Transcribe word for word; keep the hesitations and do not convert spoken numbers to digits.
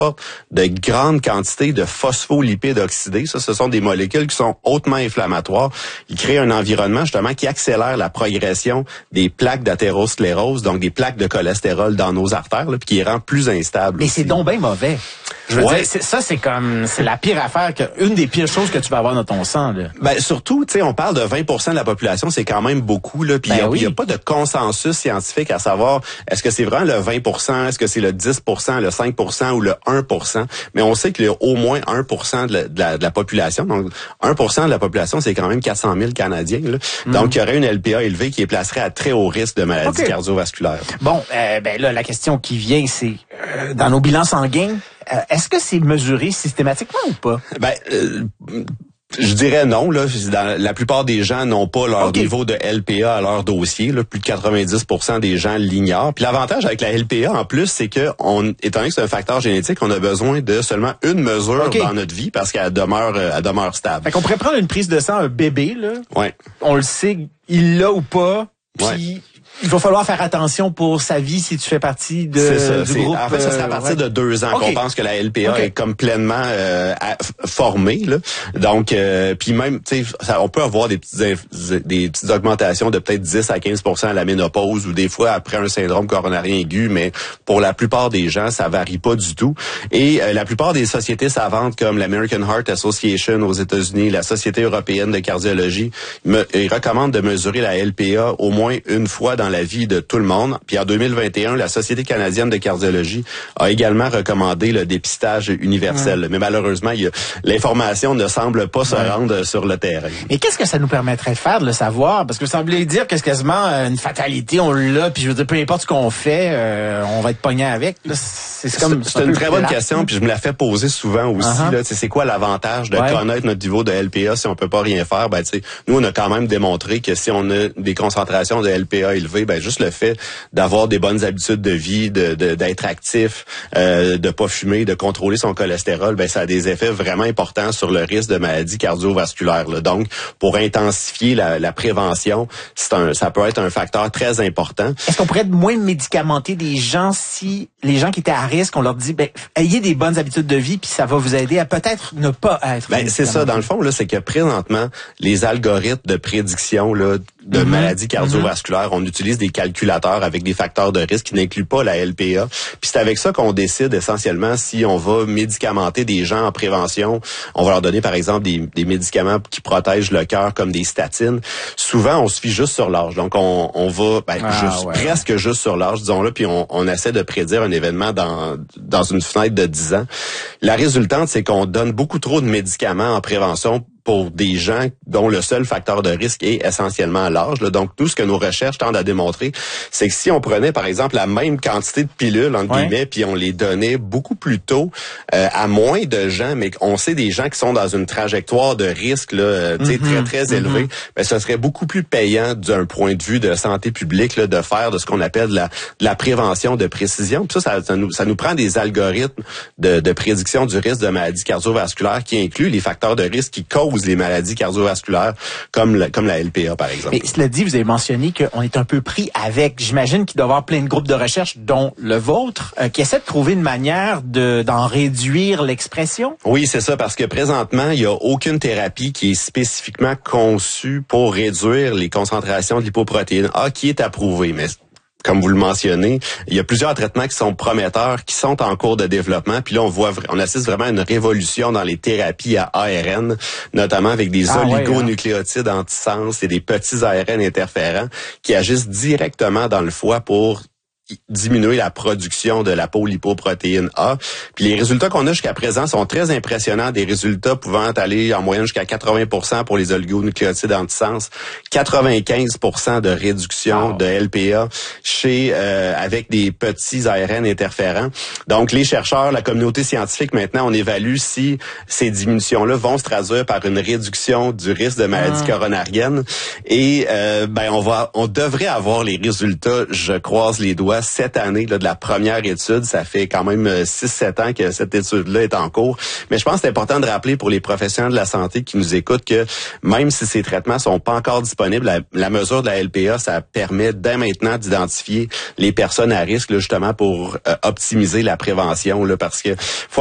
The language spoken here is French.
de grandes quantités de phospholipides oxydés. Ça, ce sont des molécules qui sont hautement inflammatoires. Ils créent un environnement, justement, qui accélère la progression des plaques d'athérosclérose, donc des plaques de cholestérol dans nos artères, là, puis qui les rend plus instables. Mais aussi. C'est donc bien mauvais. Je veux ouais. dire, c'est, ça, c'est comme, c'est la pire affaire, que, une des pires choses que tu vas avoir dans ton sang, là. Ben, surtout, tu sais, on parle de vingt pour cent de la population, c'est quand même beaucoup, là. Puis il ben n'y a, oui. a pas de consensus scientifique à savoir, est-ce que c'est vraiment le vingt pour cent, est-ce que c'est le dix pour cent, le cinq pour cent ou le un pour cent. Mais on sait qu'il y a au moins un pour cent de la, de la, de la population. Donc, un pour cent de la population, c'est quand même quatre cent mille Canadiens, là. Mm. Donc, il y aurait une L P A élevée qui les placerait à très haut risque de maladie okay. cardiovasculaire. Bon, euh, ben là, la question qui vient, c'est, euh, dans nos bilans sanguins, Euh, est-ce que c'est mesuré systématiquement ou pas? Ben, euh, je dirais non. Là, dans, la plupart des gens n'ont pas leur okay. niveau de L P A à leur dossier. Là, plus de quatre-vingt-dix pour cent des gens l'ignorent. Puis l'avantage avec la L P A, en plus, c'est que, on, étant donné que c'est un facteur génétique, on a besoin de seulement une mesure okay. dans notre vie parce qu'elle demeure, elle demeure stable. Fait qu'on pourrait prendre une prise de sang, un bébé, là. Ouais. On le sait, il l'a ou pas. Puis ouais. il va falloir faire attention pour sa vie si tu fais partie de c'est ça, du c'est, groupe. En fait, ça sera à partir ouais. de deux ans okay. qu'on pense que la L P A okay. est comme pleinement euh, à, formée. Là. Donc, euh, puis même, tu sais, on peut avoir des petites, des petites augmentations de peut-être dix à quinze pour cent à la ménopause ou des fois après un syndrome coronarien aigu, mais pour la plupart des gens, ça varie pas du tout. Et euh, la plupart des sociétés savantes comme l'American Heart Association aux États-Unis, la Société européenne de cardiologie, me, ils recommandent de mesurer la L P A au moins une fois dans la vie de tout le monde. Puis en deux mille vingt et un, la Société canadienne de cardiologie a également recommandé le dépistage universel. Mmh. Mais malheureusement, il y a, l'information ne semble pas se rendre sur le terrain. Et qu'est-ce que ça nous permettrait de faire, de le savoir? Parce que ça semblait dire que c'est quasiment une fatalité, on l'a, puis je veux dire, peu importe ce qu'on fait, euh, on va être pogné avec. Là, c'est, c'est, comme, c'est, c'est une très bonne question, puis je me la fais poser souvent aussi. Uh-huh. Là, c'est quoi l'avantage de ouais. connaître notre niveau de L P A si on peut pas rien faire? Ben, nous, on a quand même démontré que si on a des concentrations de L P A élevées, ben juste le fait d'avoir des bonnes habitudes de vie, de, de d'être actif, euh, de pas fumer, de contrôler son cholestérol, ben ça a des effets vraiment importants sur le risque de maladies cardiovasculaires. Là. Donc, pour intensifier la, la prévention, c'est un, ça peut être un facteur très important. Est-ce qu'on pourrait moins médicamenter des gens si les gens qui étaient à risque, on leur dit, ben ayez des bonnes habitudes de vie, puis ça va vous aider à peut-être ne pas être. Ben c'est ça, dans le fond là, c'est que présentement les algorithmes de prédiction là de mm-hmm. maladies cardiovasculaires, mm-hmm. on utilise des calculateurs avec des facteurs de risque qui n'incluent pas la L P A. Puis c'est avec ça qu'on décide essentiellement si on va médicamenter des gens en prévention. On va leur donner par exemple des, des médicaments qui protègent le cœur comme des statines. Souvent on se fie juste sur l'âge. Donc on, on va ben, ah, juste, ouais. presque juste sur l'âge, disons-le, puis on, on essaie de prédire un événement dans, dans une fenêtre de dix ans. La résultante, c'est qu'on donne beaucoup trop de médicaments en prévention pour des gens dont le seul facteur de risque est essentiellement l'âge. Là. Donc, tout ce que nos recherches tendent à démontrer, c'est que si on prenait, par exemple, la même quantité de pilules, entre ouais. guillemets, puis on les donnait beaucoup plus tôt euh, à moins de gens, mais on sait des gens qui sont dans une trajectoire de risque là, euh, mm-hmm. très, très mm-hmm. élevée, ben, ce serait beaucoup plus payant d'un point de vue de santé publique là, de faire de ce qu'on appelle de la, de la prévention de précision. Puis ça, ça, ça, nous, ça nous prend des algorithmes de, de prédiction du risque de maladies cardiovasculaires qui incluent les facteurs de risque qui causent les maladies cardiovasculaires comme la, comme la L P A, par exemple. Mais cela dit, vous avez mentionné qu'on est un peu pris avec, j'imagine qu'il doit y avoir plein de groupes de recherche, dont le vôtre, euh, qui essaient de trouver une manière de d'en réduire l'expression? Oui, c'est ça, parce que présentement, il n'y a aucune thérapie qui est spécifiquement conçue pour réduire les concentrations de lipoprotéine A qui est approuvée. Mais comme vous le mentionnez, il y a plusieurs traitements qui sont prometteurs, qui sont en cours de développement. Puis là, on voit, on assiste vraiment à une révolution dans les thérapies à A R N, notamment avec des ah, oligonucléotides ouais, hein. antisens et des petits A R N interférents qui agissent directement dans le foie pour diminuer la production de l'apolipoprotéine A. Puis les résultats qu'on a jusqu'à présent sont très impressionnants, des résultats pouvant aller en moyenne jusqu'à quatre-vingts pour cent pour les oligonucléotides antisens, quatre-vingt-quinze pour cent de réduction wow. de L P A chez euh, avec des petits A R N interférents. Donc les chercheurs, la communauté scientifique maintenant, on évalue si ces diminutions-là vont se traduire par une réduction du risque de maladie ah. coronarienne et euh, ben on va on devrait avoir les résultats, je croise les doigts seulement sept années là, de la première étude. Ça fait quand même six sept ans que cette étude-là est en cours. Mais je pense que c'est important de rappeler pour les professionnels de la santé qui nous écoutent que même si ces traitements sont pas encore disponibles, la, la mesure de la L P A, ça permet dès maintenant d'identifier les personnes à risque là, justement pour euh, optimiser la prévention là, parce que faut